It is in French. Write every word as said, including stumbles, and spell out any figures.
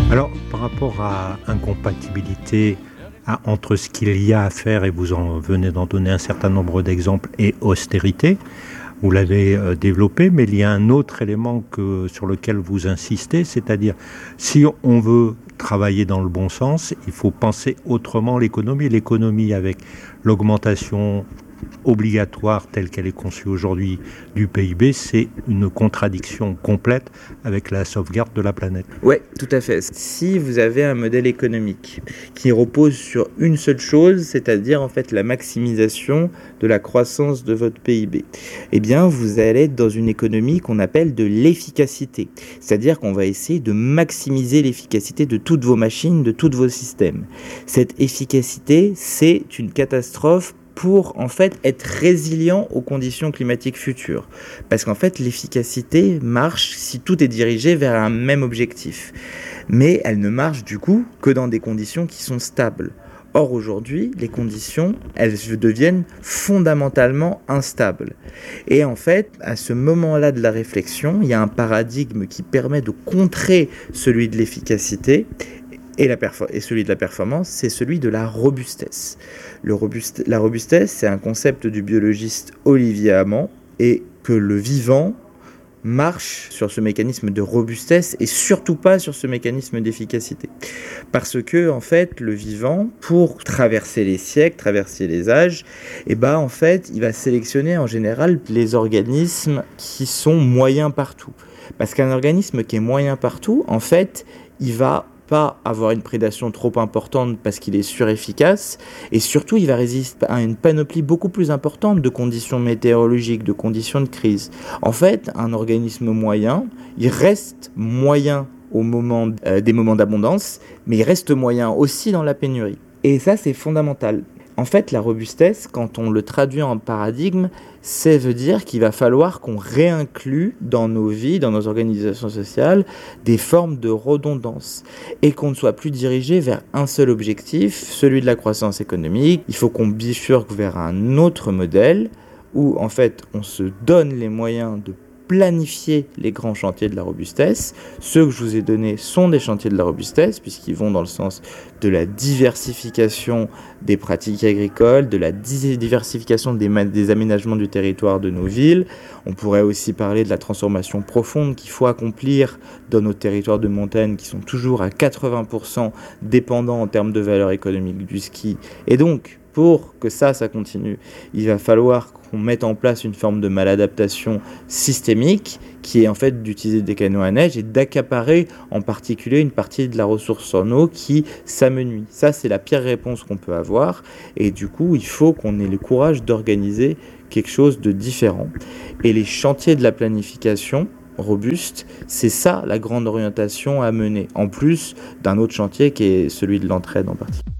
Alors, par rapport à incompatibilité à- entre ce qu'il y a à faire, et vous en venez d'en donner un certain nombre d'exemples, et austérité, vous l'avez euh, développé, mais il y a un autre élément que, sur lequel vous insistez, c'est-à-dire si on veut travailler dans le bon sens, il faut penser autrement l'économie. L'économie avec l'augmentation obligatoire telle qu'elle est conçue aujourd'hui du P I B, c'est une contradiction complète avec la sauvegarde de la planète. Oui, tout à fait. Si vous avez un modèle économique qui repose sur une seule chose, c'est-à-dire en fait la maximisation de la croissance de votre P I B, eh bien vous allez être dans une économie qu'on appelle de l'efficacité. C'est-à-dire qu'on va essayer de maximiser l'efficacité de toutes vos machines, de tous vos systèmes. Cette efficacité, c'est une catastrophe pour en fait être résilient aux conditions climatiques futures. Parce qu'en fait, l'efficacité marche si tout est dirigé vers un même objectif. Mais elle ne marche du coup que dans des conditions qui sont stables. Or aujourd'hui, les conditions, elles deviennent fondamentalement instables. Et en fait, à ce moment-là de la réflexion, il y a un paradigme qui permet de contrer celui de l'efficacité Et, la perfor- et celui de la performance, c'est celui de la robustesse. Le robuste- la robustesse, c'est un concept du biologiste Olivier Hamann, et que le vivant marche sur ce mécanisme de robustesse et surtout pas sur ce mécanisme d'efficacité. Parce que, en fait, le vivant, pour traverser les siècles, traverser les âges, et ben, en fait, il va sélectionner en général les organismes qui sont moyens partout. Parce qu'un organisme qui est moyen partout, en fait, il va pas avoir une prédation trop importante parce qu'il est surefficace, et surtout il va résister à une panoplie beaucoup plus importante de conditions météorologiques, de conditions de crise. En fait, un organisme moyen, il reste moyen au moment euh, des moments d'abondance, mais il reste moyen aussi dans la pénurie. Et ça, c'est fondamental. En fait, la robustesse, quand on le traduit en paradigme, ça veut dire qu'il va falloir qu'on réinclue dans nos vies, dans nos organisations sociales, des formes de redondance et qu'on ne soit plus dirigé vers un seul objectif, celui de la croissance économique. Il faut qu'on bifurque vers un autre modèle où, en fait, on se donne les moyens de planifier les grands chantiers de la robustesse. Ceux que je vous ai donnés sont des chantiers de la robustesse, puisqu'ils vont dans le sens de la diversification des pratiques agricoles, de la diversification des, ma- des aménagements du territoire de nos villes. On pourrait aussi parler de la transformation profonde qu'il faut accomplir dans nos territoires de montagne qui sont toujours à quatre-vingts pour cent dépendants en termes de valeur économique du ski. Et donc, pour que ça, ça continue, il va falloir qu'on mette en place une forme de maladaptation systémique qui est en fait d'utiliser des canaux à neige et d'accaparer en particulier une partie de la ressource en eau qui s'amenuise. Ça, c'est la pire réponse qu'on peut avoir, et du coup, il faut qu'on ait le courage d'organiser quelque chose de différent. Et les chantiers de la planification robuste, c'est ça la grande orientation à mener, en plus d'un autre chantier qui est celui de l'entraide en particulier.